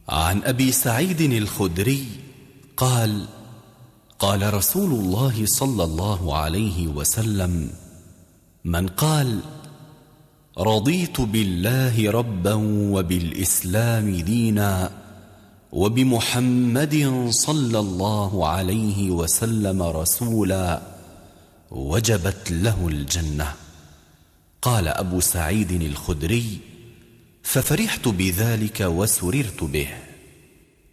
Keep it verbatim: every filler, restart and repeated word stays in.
عن أبي سعيد الخدري قال: قال رسول الله صلى الله عليه وسلم: من قال رضيت بالله ربا وبالإسلام دينا وبمحمد صلى الله عليه وسلم رسولا وجبت له الجنة. قال أبو سعيد الخدري: ففرحت بذلك وسررت به.